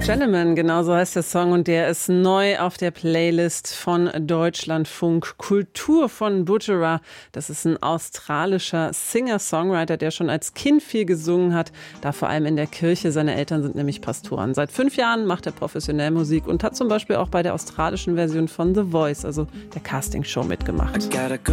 Gentleman, genau so heißt der Song und der ist neu auf der Playlist von Deutschlandfunk Kultur von Butcherer. Das ist ein australischer Singer-Songwriter, der schon als Kind viel gesungen hat, da vor allem in der Kirche. Seine Eltern sind nämlich Pastoren. Seit 5 Jahren macht er professionell Musik und hat zum Beispiel auch bei der australischen Version von The Voice, also der Castingshow, mitgemacht.